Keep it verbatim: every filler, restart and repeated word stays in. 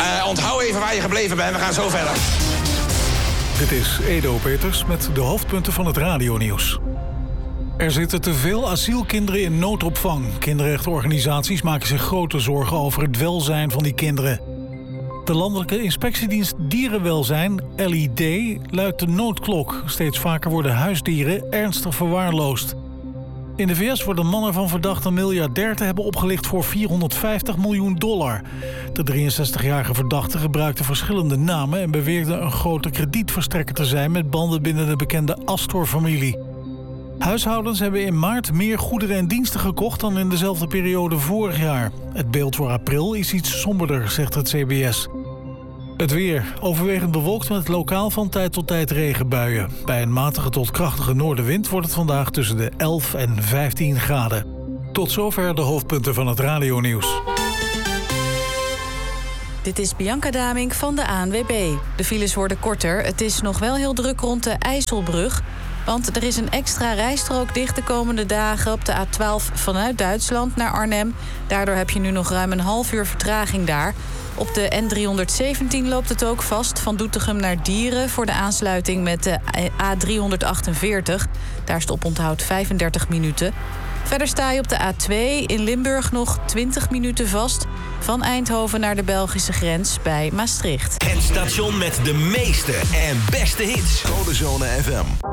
Uh, onthoud even waar je gebleven bent, we gaan zo verder. Dit is Edo Peters met de hoofdpunten van het radionieuws. Er zitten te veel asielkinderen in noodopvang. Kinderrechtenorganisaties maken zich grote zorgen over het welzijn van die kinderen. De Landelijke Inspectiedienst Dierenwelzijn, L I D, luidt de noodklok. Steeds vaker worden huisdieren ernstig verwaarloosd. In de V S worden mannen van verdacht een miljardair te hebben opgelicht voor vierhonderdvijftig miljoen dollar. De drieënzestigjarige verdachte gebruikte verschillende namen en beweerde een grote kredietverstrekker te zijn met banden binnen de bekende Astor-familie. Huishoudens hebben in maart meer goederen en diensten gekocht dan in dezelfde periode vorig jaar. Het beeld voor april is iets somberder, zegt het C B S. Het weer. Overwegend bewolkt met lokaal van tijd tot tijd regenbuien. Bij een matige tot krachtige noordenwind wordt het vandaag tussen de elf en vijftien graden. Tot zover de hoofdpunten van het radionieuws. Dit is Bianca Damink van de A N W B. De files worden korter. Het is nog wel heel druk rond de IJsselbrug. Want er is een extra rijstrook dicht de komende dagen op de A twaalf vanuit Duitsland naar Arnhem. Daardoor heb je nu nog ruim een half uur vertraging daar. Op de N driehonderdzeventien loopt het ook vast van Doetinchem naar Dieren voor de aansluiting met de A driehonderdachtenveertig. Daar is het oponthoud vijfendertig minuten. Verder sta je op de A twee in Limburg nog twintig minuten vast. Van Eindhoven naar de Belgische grens bij Maastricht. Het station met de meeste en beste hits. Codezone F M.